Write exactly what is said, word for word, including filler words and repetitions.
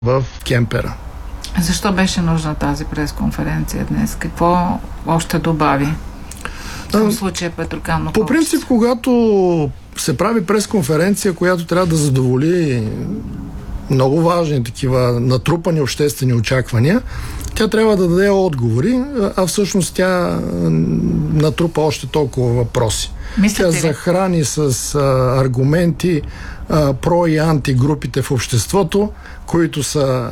в кемпера. Защо беше нужна тази пресконференция днес? Какво още добави? В случая Петроканов. По принцип, когато се прави пресконференция, която трябва да задоволи много важни такива натрупани обществени очаквания, тя трябва да даде отговори, а всъщност тя натрупа още толкова въпроси. Мислите тя ли? захрани с а, аргументи а, про и анти групите в обществото, които са